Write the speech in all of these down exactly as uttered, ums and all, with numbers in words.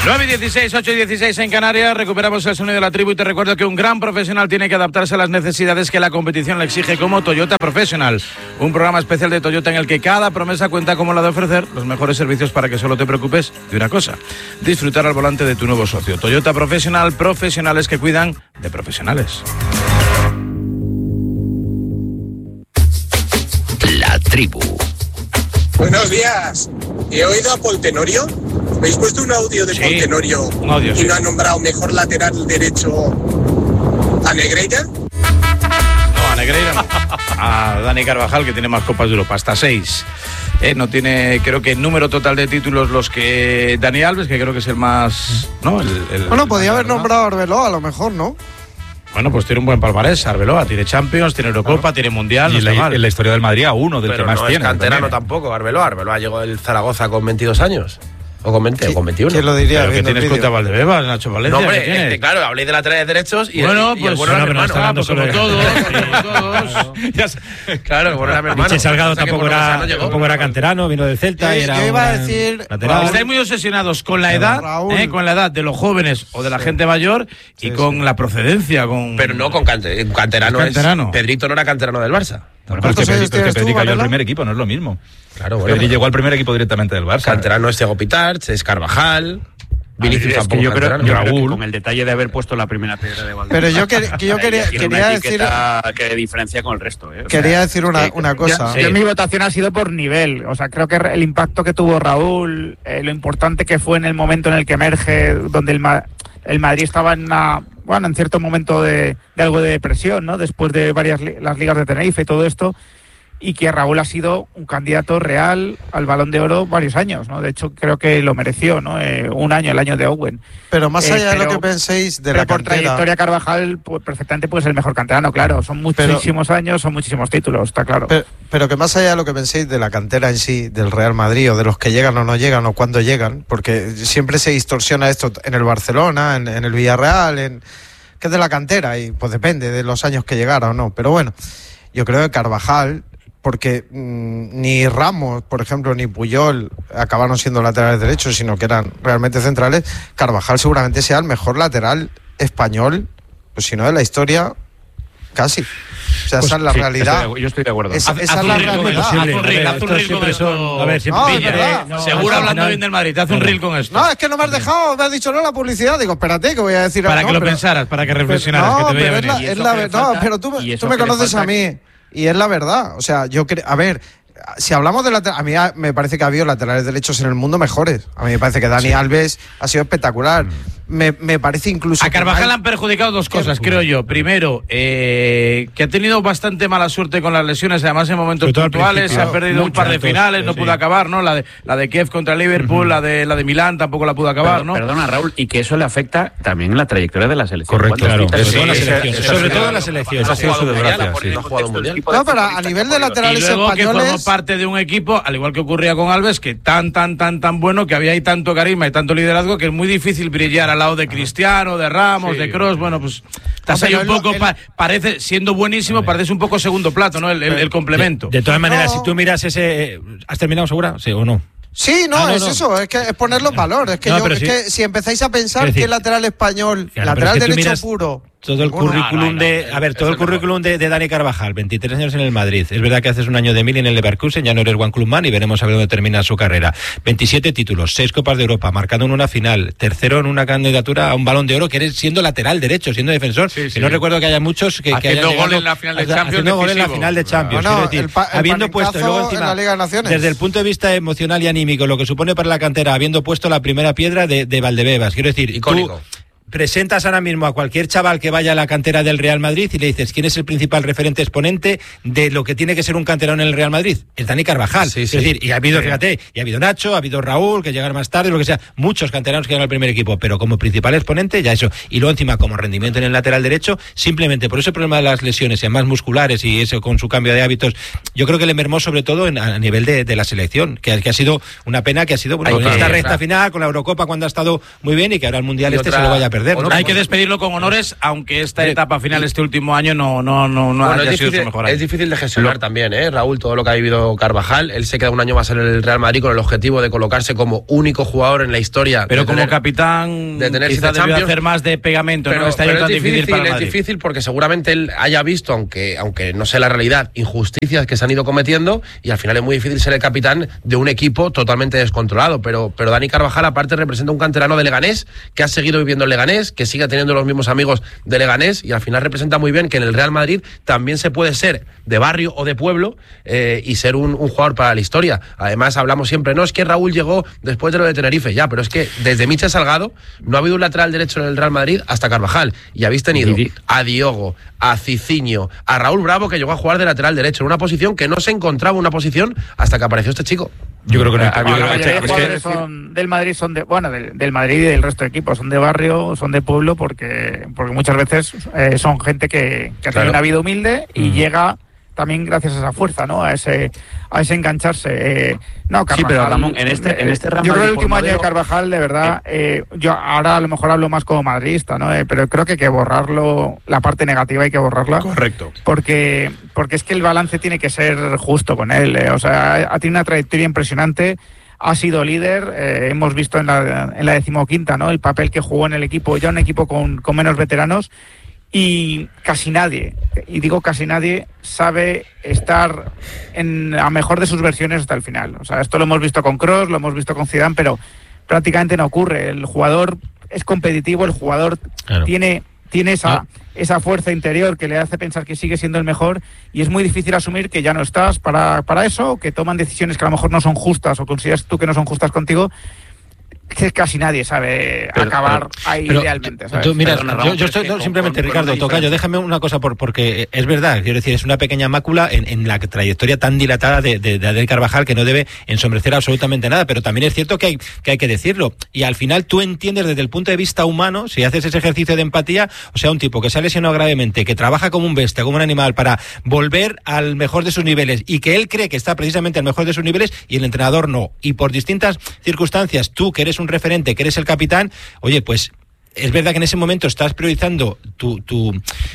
nueve y dieciséis, ocho y dieciséis en Canarias, recuperamos el sonido de la tribu y te recuerdo que un gran profesional tiene que adaptarse a las necesidades que la competición le exige, como Toyota Professional, un programa especial de Toyota en el que cada promesa cuenta como la de ofrecer los mejores servicios para que solo te preocupes de una cosa: disfrutar al volante de tu nuevo socio. Toyota Professional, profesionales que cuidan de profesionales. La tribu. Buenos días. He oído a Pol Tenorio. ¿Habéis puesto un audio de Sí, Pol Tenorio un audio, y sí. no ha nombrado mejor lateral derecho a Negreira? No, a Negreira no. A Dani Carvajal, que tiene más Copas de Europa, hasta seis. Eh, no tiene, creo que, número total de títulos los que Dani Alves, que creo que es el más... ¿no? El, el, Bueno, podía el, haber ¿no? nombrado a Arbeloa, a lo mejor, ¿no? Bueno, pues tiene un buen palmarés, Arbeloa. Tiene Champions, tiene Eurocopa, claro. Tiene Mundial. Y no en, la, está mal. en la historia del Madrid a uno, del Pero que más no tiene. es canterano también. tampoco, Arbeloa. Arbeloa llegó el Zaragoza con veintidós años. O con veinte, o con veintiuno. ¿Quién lo diría? Pero que viendo el tienes vídeo? contra Valdebebas, Nacho Valencia. No, hombre, ¿qué tienes? este, claro, habléis de laterales derechos y Bueno, el, y pues el bueno era mi no, pero no hermano. está Ah, pues hablando como solo de- todos, como todos. Ya sé. Claro, el bueno era mi hermano. Michel Salgado O sea que tampoco por era, Rosa no llegó. tampoco era canterano, vino del Celta Yo- y era yo iba a un decir- lateral. Estáis muy obsesionados con la edad, Raúl. eh, con la edad de los jóvenes o de la gente mayor y Sí, con sí. la procedencia, con... Pero no con cante- canterano. es- Canterano. Pedrito no era canterano del Barça. Bueno, ¿Cuántos es que años Pedri, es que tienes tú, Pedri cayó al Varela? primer equipo, no es lo mismo. Claro, bueno. Pedri llegó al primer equipo directamente del Barça. Canterano es Thiago Pitarch, es Carvajal. Vinicius Es tampoco que yo creo, canterano. yo creo que Raúl. con el detalle de haber puesto la primera piedra de Valdebebas. Pero yo, que, que yo quería, Tiene una quería decir etiqueta que diferencia con el resto. ¿eh? O sea, quería decir una, que- una cosa. Yo, yo mi votación ha sido por nivel. O sea, creo que el impacto que tuvo Raúl, eh, lo importante que fue en el momento en el que emerge, donde el, Ma- el Madrid estaba en una, bueno, en cierto momento de, de algo de depresión, ¿no? Después de varias li- las ligas de Tenerife y todo esto, y que Raúl ha sido un candidato real al Balón de Oro varios años, ¿no? De hecho, creo que lo mereció, ¿no? Eh, un año, el año de Owen. Pero más Eh, allá de lo pero- que penséis de Pero la por cantera, trayectoria Carvajal, pues, perfectamente puede ser el mejor canterano, claro. Son muchísimos años, son muchísimos títulos, está claro. pero, pero que más allá de lo que penséis de la cantera en sí, del Real Madrid, o de los que llegan o no llegan, o cuándo llegan, porque siempre se distorsiona esto en el Barcelona, en, en el Villarreal, en que es de la cantera, y pues depende de los años que llegara o no. Pero bueno, yo creo que Carvajal, porque mmm, ni Ramos, por ejemplo, ni Puyol acabaron siendo laterales derechos, sino que eran realmente centrales. Carvajal seguramente sea el mejor lateral español, pues si no de la historia, casi. O sea, Pues esa es la sí, realidad. estoy de- yo estoy de acuerdo. Esa, Haz- esa haz es un la reel con realidad. esto, haz un reel, haz un Esto reel con siempre esto. son- a ver, siempre No, es pilla, verdad. ¿eh? No, Seguro al hablando final- bien del Madrid, te hace un reel con esto. No, es que no me has dejado, me has dicho no la publicidad. Digo, espérate, que voy a decir Para no, que lo pero- pensaras, para que pero- reflexionaras, no, que te veía pero es la, venir. es Y la eso ver- que no, falta- pero tú, y eso tú me que le conoces falta a mí y es la verdad. O sea, yo creo, a ver, si hablamos de lateral, a mí a- me parece que ha habido laterales derechos en el mundo mejores. A mí me parece que Dani Alves ha sido espectacular. Me, me parece incluso A Carvajal que le han perjudicado dos cosas, creo yo. Primero, eh, que ha tenido bastante mala suerte con las lesiones, además en momentos Sobre todo al puntuales, se principio. ha perdido un Mucho, par de entonces, finales, no sí. pudo acabar, ¿no? La de la de Kiev contra Liverpool, la de la de Milán tampoco la pudo acabar, Perdón- ¿no? Perdona, Raúl, y que eso le afecta también en la trayectoria de la selección. Correcto, ¿Cuántos claro. citas- Sobre todo en la Sí, selección, ese- sobre ese- todo en la selección. Esa Esa ha sido su Mundial, desgracia, la pone- sí. no ha jugado un mundial. No, pero a nivel de Y laterales luego que formó españoles. parte de un equipo, al igual que ocurría con Alves, que tan, tan, tan, tan bueno, que había ahí tanto carisma y tanto liderazgo, que es muy difícil brillar al lado de Cristiano, de Ramos, de Kroos. Bueno, pues estás No, ahí pero un él- poco, él- pa- parece, siendo buenísimo, parece un poco segundo plato, ¿no? El, el- el complemento. De todas maneras, No. si tú miras ese... ¿Has terminado, segura? Sí o no. Sí, no, Ah, no, es no. eso, es que es ponerlo en valor. Es que, No, yo, pero es sí. que si empezáis a pensar Quiero decir- que lateral español, Claro, lateral pero es que tú derecho miras puro. Todo el Bueno, currículum no, no, de, no, a ver, es todo el el mejor. currículum de, de Dani Carvajal, veintitrés años en el Madrid. Es verdad que haces un año de mil en el Leverkusen, ya no eres One Club Man y veremos a ver dónde termina su carrera. veintisiete títulos, seis Copas de Europa, marcando en una final, tercero en una candidatura a un Balón de Oro, que eres siendo lateral derecho, siendo defensor. Sí, sí. Que no recuerdo que haya muchos que, que Haciendo hayan gol llegado- en la final de haciendo Champions, gol en la decisivo. final de Champions. Bueno, quiero decir, el pa- el habiendo puesto y luego panencazo en encima, la Liga de Naciones. desde el punto de vista emocional y anímico, lo que supone para la cantera, habiendo puesto la primera piedra de, de Valdebebas. Quiero decir, Icónico. tú presentas ahora mismo a cualquier chaval que vaya a la cantera del Real Madrid y le dices quién es el principal referente exponente de lo que tiene que ser un canterano en el Real Madrid. Es Dani Carvajal. Sí, sí. Es decir, y ha habido, fíjate, y ha habido Nacho, ha habido Raúl, que llegaron más tarde, lo que sea, muchos canteranos que llegan al primer equipo, pero como principal exponente, ya eso. Y luego encima como rendimiento en el lateral derecho, simplemente por ese problema de las lesiones, y además musculares y eso con su cambio de hábitos, yo creo que le mermó sobre todo en, a nivel de, de la selección, que, que ha sido una pena que ha sido, bueno, Hay en que- esta recta claro. final, con la Eurocopa cuando ha estado muy bien y que ahora el Mundial Y este otra- se lo vaya a perder. perder, ¿no? Hay que despedirlo con honores, aunque esta etapa final, este último año, no, no, no, no bueno, haya es sido difícil, su mejor año. Es difícil de gestionar lo... también, ¿eh, Raúl? Todo lo que ha vivido Carvajal. Él se queda un año más en el Real Madrid con el objetivo de colocarse como único jugador en la historia. Pero como tener, capitán, de tener quizá debió hacer más de pegamento, pero, ¿no? Este año tan es difícil, difícil para el Madrid. Es difícil porque seguramente él haya visto, aunque, aunque no sé la realidad, injusticias que se han ido cometiendo, y al final es muy difícil ser el capitán de un equipo totalmente descontrolado. Pero, pero Dani Carvajal, aparte, representa un canterano de Leganés, que ha seguido viviendo en Leganés, que sigue teniendo los mismos amigos de Leganés, y al final representa muy bien que en el Real Madrid también se puede ser de barrio o de pueblo eh, y ser un, un jugador para la historia. Además, hablamos siempre, no, es que Raúl llegó después de lo de Tenerife, ya, pero es que desde Michel Salgado no ha habido un lateral derecho en el Real Madrid hasta Carvajal, y habéis tenido a Diogo, a Cicinho, a Raúl Bravo, que llegó a jugar de lateral derecho en una posición que no se encontraba una posición hasta que apareció este chico. Yo creo que no. La mayoría de jugadores son del Madrid, son de, bueno, del, del Madrid y del resto de equipos, son de barrio, son de pueblo, porque porque muchas veces eh, son gente que, que ha tenido claro. una vida humilde y mm. llega también gracias a esa fuerza, ¿no? A ese a ese engancharse. Eh, no, Carvajal, sí, pero Ramón, en este, en este Real Madrid, yo creo que el último año de Carvajal, de verdad, eh, yo ahora a lo mejor hablo más como madridista, ¿no? Eh, pero creo que hay que borrarlo, la parte negativa hay que borrarla. Correcto. Porque, porque es que el balance tiene que ser justo con él. Eh, o sea, ha tenido una trayectoria impresionante. Ha sido líder, eh, hemos visto en la, en la decimoquinta, ¿no? El papel que jugó en el equipo, ya un equipo con, con menos veteranos, y casi nadie, y digo casi nadie, sabe estar en la mejor de sus versiones hasta el final. O sea, esto lo hemos visto con Kroos, lo hemos visto con Zidane, pero prácticamente no ocurre. El jugador es competitivo, el jugador claro. tiene, tiene esa, ah. esa fuerza interior que le hace pensar que sigue siendo el mejor, y es muy difícil asumir que ya no estás para, para eso, o que toman decisiones que a lo mejor no son justas, o consideras tú que no son justas contigo. Que casi nadie sabe pero, acabar pero, ahí pero, idealmente, ¿sabes? Tú, mira, Perdona, yo, yo estoy no, simplemente, con, Ricardo, tocayo, déjame una cosa, por, porque es verdad, quiero decir, es una pequeña mácula en, en la trayectoria tan dilatada de, de, de Adel Carvajal, que no debe ensombrecer absolutamente nada, pero también es cierto que hay, que hay que decirlo, y al final tú entiendes desde el punto de vista humano, si haces ese ejercicio de empatía, o sea, un tipo que se ha lesionado gravemente, que trabaja como un bestia, como un animal, para volver al mejor de sus niveles, y que él cree que está precisamente al mejor de sus niveles, y el entrenador no, y por distintas circunstancias, tú que eres un referente, que eres el capitán, oye, pues es verdad que en ese momento estás priorizando tu, tu,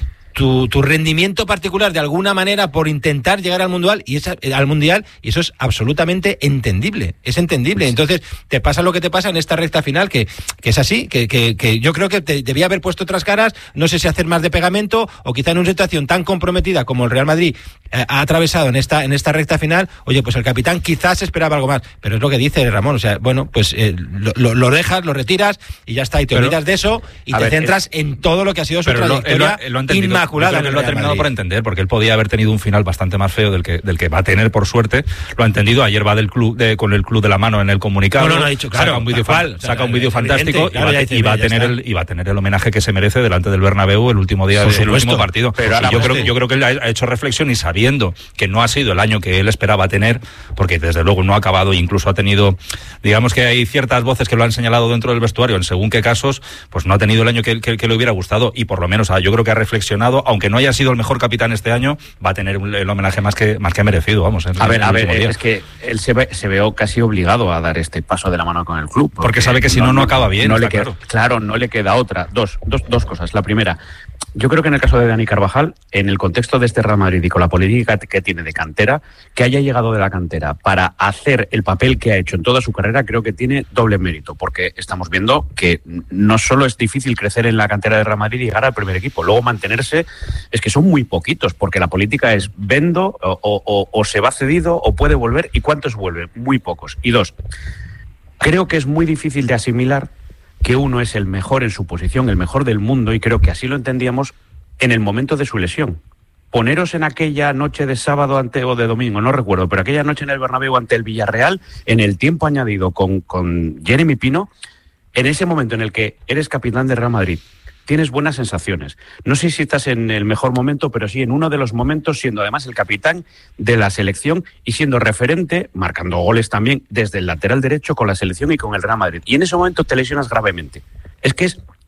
tu, tu rendimiento particular de alguna manera por intentar llegar al mundial, y esa, al mundial, y eso es absolutamente entendible, es entendible. Entonces te pasa lo que te pasa en esta recta final, que, que es así, que, que, que yo creo que te debía haber puesto otras caras, no sé si hacer más de pegamento, o quizá en una situación tan comprometida como el Real Madrid eh, ha atravesado en esta en esta recta final, oye, pues el capitán quizás esperaba algo más, pero es lo que dice Ramón, o sea, bueno, pues eh, lo, lo, lo dejas, lo retiras y ya está, y te pero, olvidas de eso y te ver, centras es, en todo lo que ha sido su trayectoria inmaculada. Él lo ha terminado por entender, porque él podía haber tenido un final bastante más feo del que del que va a tener, por suerte. Lo ha entendido. Ayer va del club de, con el club de la mano en el comunicado. No, no, lo ha dicho, claro, saca un vídeo fan, o sea, saca un vídeo fantástico, claro, y, va, dice, y va a tener el y va a tener el homenaje que se merece delante del Bernabéu el último día del último partido. Pero y yo creo yo creo que él ha hecho reflexión, y sabiendo que no ha sido el año que él esperaba tener, porque desde luego no ha acabado, incluso ha tenido, digamos que hay ciertas voces que lo han señalado dentro del vestuario en según qué casos, pues no ha tenido el año que, que, que le hubiera gustado, y por lo menos yo creo que ha reflexionado, aunque no haya sido el mejor capitán este año, va a tener el homenaje más que más que merecido, vamos. En, a ver, a ver, día. es que él se ve, se veo casi obligado a dar este paso de la mano con el club. Porque, porque sabe que si no, no, no acaba bien. No le queda, claro. claro, no le queda otra. Dos, dos, dos cosas. La primera, yo creo que en el caso de Dani Carvajal, en el contexto de este Real Madrid y con la política que tiene de cantera, que haya llegado de la cantera para hacer el papel que ha hecho en toda su carrera, creo que tiene doble mérito, porque estamos viendo que no solo es difícil crecer en la cantera de Real Madrid y llegar al primer equipo, luego mantenerse, es que son muy poquitos, porque la política es vendo o, o, o se va cedido o puede volver, y ¿cuántos vuelven? Muy pocos. Y dos, creo que es muy difícil de asimilar que uno es el mejor en su posición, el mejor del mundo, y creo que así lo entendíamos en el momento de su lesión. Poneros en aquella noche de sábado ante o de domingo, no recuerdo, pero aquella noche en el Bernabéu ante el Villarreal, en el tiempo añadido con, con Jeremy Pino, en ese momento en el que eres capitán de Real Madrid, tienes buenas sensaciones. No sé si estás en el mejor momento, pero sí en uno de los momentos, siendo además el capitán de la selección y siendo referente, marcando goles también desde el lateral derecho con la selección y con el Real Madrid. Y en ese momento te lesionas gravemente. Es que es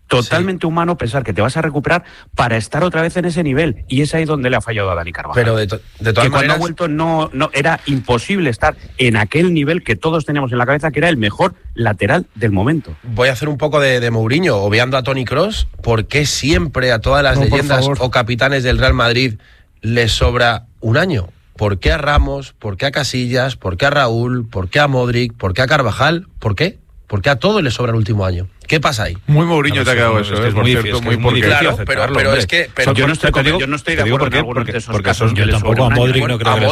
totalmente sí. humano pensar que te vas a recuperar para estar otra vez en ese nivel. Y es ahí donde le ha fallado a Dani Carvajal. Pero de, to de todas que maneras... cuando ha vuelto no, no, era imposible estar en aquel nivel que todos teníamos en la cabeza, que era el mejor lateral del momento. Voy a hacer un poco de, de Mourinho, obviando a Toni Kroos. ¿Por qué siempre a todas las no, leyendas o capitanes del Real Madrid les sobra un año? ¿Por qué a Ramos? ¿Por qué a Casillas? ¿Por qué a Raúl? ¿Por qué a Modric? ¿Por qué a Carvajal? ¿Por qué? Porque a todos les sobra el último año. ¿Qué pasa ahí? Muy Mourinho no, te ha quedado eso, es, es por muy cierto, muy, muy, muy claro, pero, pero es que... Pero yo, no estoy, digo, yo no estoy de acuerdo porque, en algunos porque, de esos porque casos. Yo tampoco a Modric no creo que